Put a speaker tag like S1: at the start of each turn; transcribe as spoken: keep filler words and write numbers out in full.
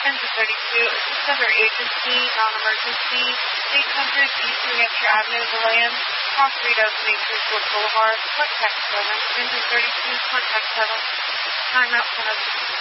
S1: Kansas thirty-two, assist under agency, non-emergency, eight hundred East New Hampshire Avenue, Deland, cross Rideau, Makersfield Boulevard, contact seven, Kansas thirty-two, contact seven, timeout seven.